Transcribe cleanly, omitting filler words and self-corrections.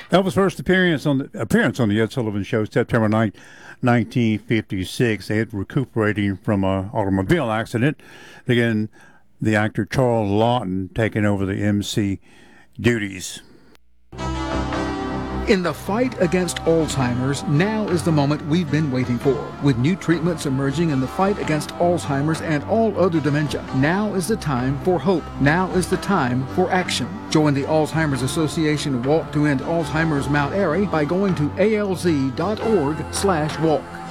Elvis' first appearance on the Ed Sullivan Show, September 1956. Ed recuperating from an automobile accident. Again, the actor Charles Laughton taking over the MC duties. In the fight against Alzheimer's, now is the moment we've been waiting for. With new treatments emerging in the fight against Alzheimer's and all other dementia, now is the time for hope. Now is the time for action. Join the Alzheimer's Association Walk to End Alzheimer's Mount Airy by going to alz.org/walk.